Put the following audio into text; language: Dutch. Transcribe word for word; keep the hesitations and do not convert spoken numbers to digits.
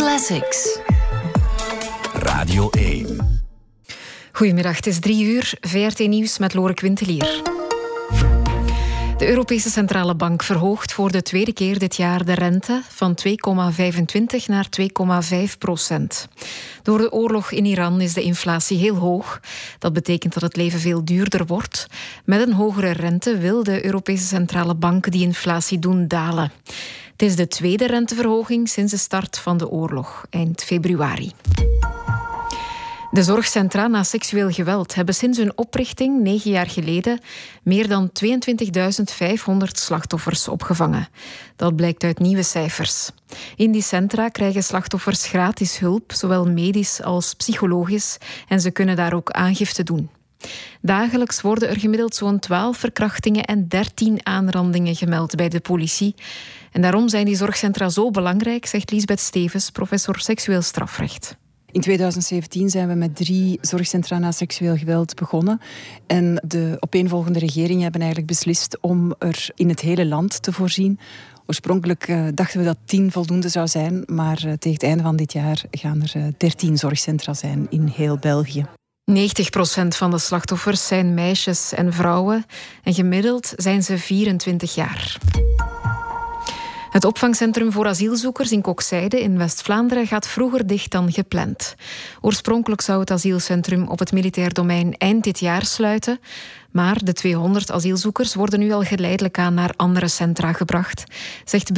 Classics. Radio één. Goedemiddag, het is drie uur. V R T Nieuws met Lore Quintelier. De Europese Centrale Bank verhoogt voor de tweede keer dit jaar de rente van twee komma vijfentwintig naar twee komma vijf procent. Door de oorlog in Iran is de inflatie heel hoog. Dat betekent dat het leven veel duurder wordt. Met een hogere rente wil de Europese Centrale Bank die inflatie doen dalen. Het is de tweede renteverhoging sinds de start van de oorlog, eind februari. De zorgcentra na seksueel geweld hebben sinds hun oprichting negen jaar geleden meer dan tweeëntwintigduizend vijfhonderd slachtoffers opgevangen. Dat blijkt uit nieuwe cijfers. In die centra krijgen slachtoffers gratis hulp, zowel medisch als psychologisch, en ze kunnen daar ook aangifte doen. Dagelijks worden er gemiddeld zo'n twaalf verkrachtingen en dertien aanrandingen gemeld bij de politie. En daarom zijn die zorgcentra zo belangrijk, zegt Liesbeth Stevens, professor seksueel strafrecht. In tweeduizend zeventien zijn we met drie zorgcentra na seksueel geweld begonnen. En de opeenvolgende regeringen hebben eigenlijk beslist om er in het hele land te voorzien. Oorspronkelijk uh, dachten we dat tien voldoende zou zijn, maar uh, tegen het einde van dit jaar gaan er uh, dertien zorgcentra zijn in heel België. negentig procent van de slachtoffers zijn meisjes en vrouwen en gemiddeld zijn ze vierentwintig jaar. Het opvangcentrum voor asielzoekers in Kokzijde in West-Vlaanderen gaat vroeger dicht dan gepland. Oorspronkelijk zou het asielcentrum op het militair domein eind dit jaar sluiten, maar de tweehonderd asielzoekers worden nu al geleidelijk aan naar andere centra gebracht, zegt